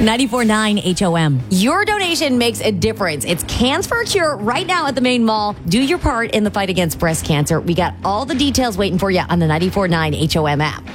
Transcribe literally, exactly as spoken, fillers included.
ninety-four point nine H O M. Your donation makes a difference. It's Cans for a Cure right now at the main mall. Do your part in the fight against breast cancer. We got all the details waiting for you on the ninety-four point nine H O M app.